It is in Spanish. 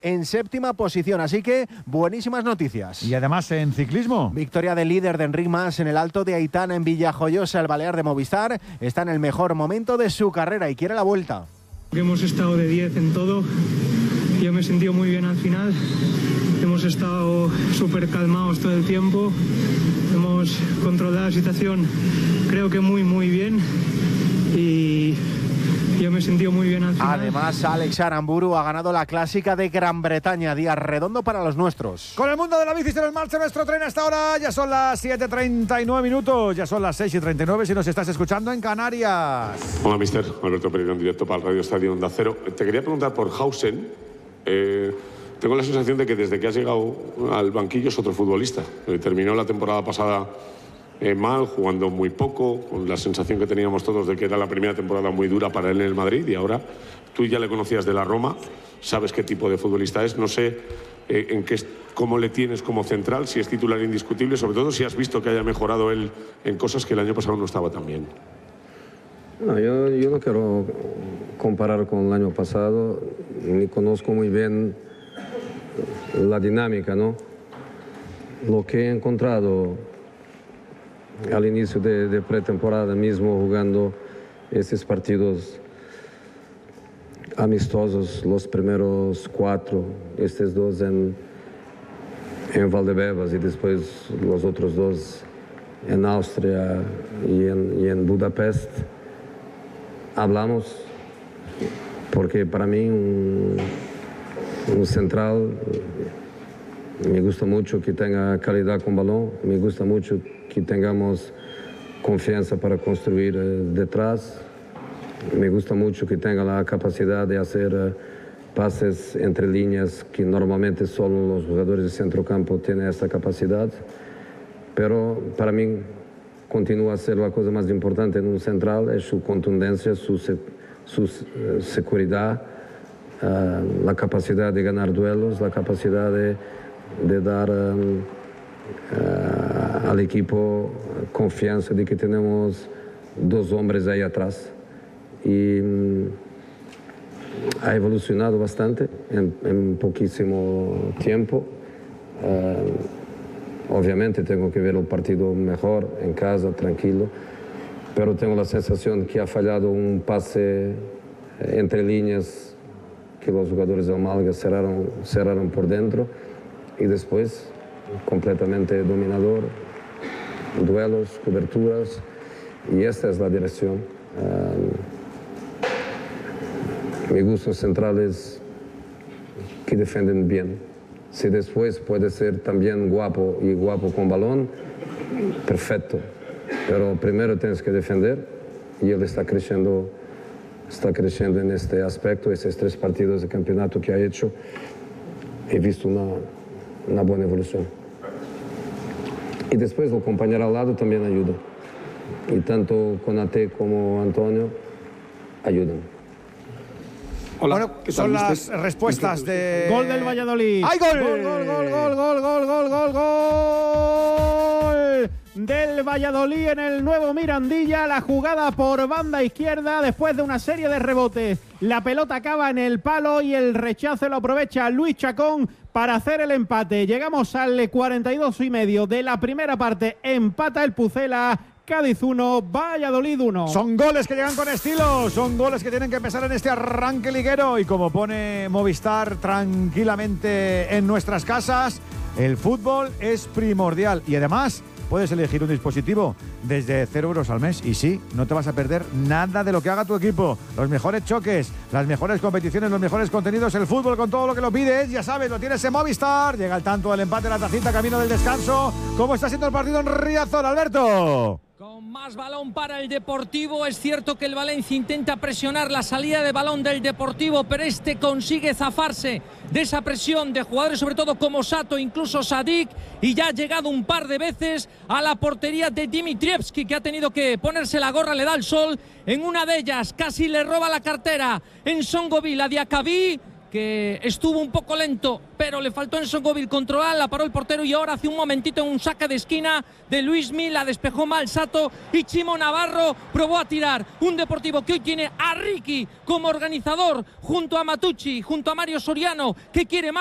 en 7ª posición, así que buenísimas noticias. Y además en ciclismo. Victoria del líder de Enric Mas en el Alto de Aitana en Villajoyosa. El balear de Movistar está en el mejor momento de su carrera y quiere la vuelta. Hemos estado de 10 en todo, yo me he sentido muy bien al final, hemos estado súper calmados todo el tiempo, hemos controlado la situación creo que muy bien y yo me he sentido muy bien al final. Además, Alex Aramburu ha ganado la clásica de Gran Bretaña, día redondo para los nuestros. Con el mundo de la bici se nos marcha nuestro tren hasta ahora. Ya son las 7:39 minutos, ya son las 6:39 si nos estás escuchando en Canarias. Hola, mister. Alberto Pereira, en directo para el Radio Estadio Onda Cero. Te quería preguntar por Hausen. Tengo la sensación de que desde que has llegado al banquillo es otro futbolista. Terminó la temporada pasada mal, jugando muy poco, con la sensación que teníamos todos de que era la primera temporada muy dura para él en el Madrid, y ahora tú ya le conocías de la Roma, sabes qué tipo de futbolista es, no sé cómo le tienes como central, si es titular indiscutible, sobre todo si has visto que haya mejorado él en cosas que el año pasado no estaba tan bien. No, yo no quiero comparar con el año pasado, ni conozco muy bien la dinámica, ¿no? Lo que he encontrado al inicio de pretemporada mismo, jugando estos partidos amistosos, los primeros 4, estos 2 en Valdebebas y después los otros 2 en Austria y en Budapest, hablamos, porque para mí un central me gusta mucho que tenga calidad con balón, me gusta mucho que tengamos confianza para construir detrás, me gusta mucho que tenga la capacidad de hacer pases entre líneas, que normalmente solo los jugadores de centrocampo tienen esta capacidad, pero para mí continúa a ser la cosa más importante en un central, es su contundencia, su seguridad, la capacidad de ganar duelos, la capacidad de dar al equipo confianza de que tenemos 2 hombres ahí atrás. Y ha evolucionado bastante en poquísimo tiempo. Obviamente tengo que ver el partido mejor en casa, tranquilo, pero tengo la sensación que ha fallado un pase entre líneas que los jugadores del Málaga cerraron por dentro, y después completamente dominador, duelos, coberturas, y esta es la dirección. Me gustan centrales que defienden bien. Si después puede ser también guapo y guapo con balón, perfecto. Pero primero tienes que defender, y él está creciendo en este aspecto. Esos 3 partidos de campeonato que ha hecho, he visto una buena evolución. Y después el compañero al lado también ayuda. Y tanto Konate como Antonio ayudan. Hola, bueno, son las respuestas de... Gol del Valladolid. ¡Ay, gol! ¡Gol del Valladolid en el nuevo Mirandilla! La jugada por banda izquierda después de una serie de rebotes. La pelota acaba en el palo y el rechazo lo aprovecha Luis Chacón para hacer el empate. Llegamos al 42,5 de la primera parte. Empata el Pucela. Cádiz 1, Valladolid 1. Son goles que llegan con estilo, son goles que tienen que empezar en este arranque liguero, y como pone Movistar tranquilamente en nuestras casas, el fútbol es primordial, y además puedes elegir un dispositivo desde 0 euros al mes, y sí, no te vas a perder nada de lo que haga tu equipo. Los mejores choques, las mejores competiciones, los mejores contenidos, el fútbol con todo lo que lo pides, ya sabes, lo tienes en Movistar. Llega el tanto, el empate, la tacita, camino del descanso. ¿Cómo está siendo el partido en Riazor, Alberto? Con más balón para el Deportivo. Es cierto que el Valencia intenta presionar la salida de balón del Deportivo, pero este consigue zafarse de esa presión de jugadores, sobre todo como Sato, incluso Sadik, y ya ha llegado un par de veces a la portería de Dimitrievski, que ha tenido que ponerse la gorra, le da el sol. En una de ellas casi le roba la cartera en Songoville a Diacabí. que estuvo un poco lento, pero le faltó en Songovil controlar, la paró el portero y ahora hace un momentito en un saque de esquina de Luismi, la despejó mal Sato y Chimo Navarro probó a tirar. Un Deportivo que hoy tiene a Ricky como organizador junto a Matucci, junto a Mario Soriano, que quiere más.